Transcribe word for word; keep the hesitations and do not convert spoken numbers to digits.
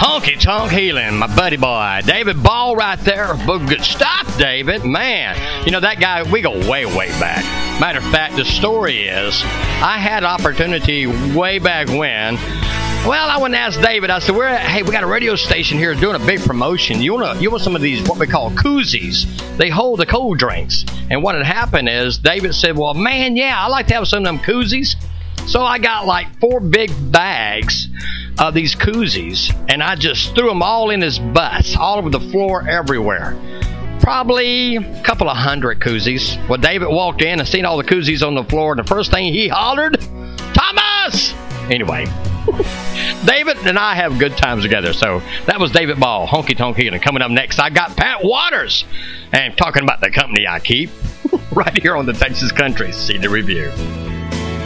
Honky Tonk Healing, my buddy boy. David Ball right there. Good stuff, David. Man, you know, that guy, we go way, way back. Matter of fact, the story is, I had opportunity way back when. Well, I went and asked David. I said, "We're hey, we got a radio station here doing a big promotion. You want to, you want some of these what we call koozies? They hold the cold drinks." And what had happened is David said, "Well, man, yeah, I like to have some of them koozies." So I got like four big bags of these koozies, and I just threw them all in his bus, all over the floor, everywhere. Probably a couple of hundred koozies. Well, David walked in and seen all the koozies on the floor, and the first thing he hollered, "Thomas!" Anyway, David and I have good times together. So that was David Ball, Honky Tonk Healing. Coming up next, I got Pat Waters, and talking about the company I keep right here on the Texas Country C D Review.